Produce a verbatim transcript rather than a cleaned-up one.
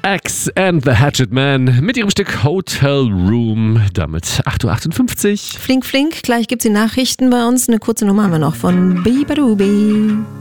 X and the Hatchet Man mit ihrem Stück Hotel Room. Damit acht Uhr achtundfünfzig. Flink, flink. Gleich gibt's die Nachrichten bei uns. Eine kurze Nummer haben wir noch von Bibadubi.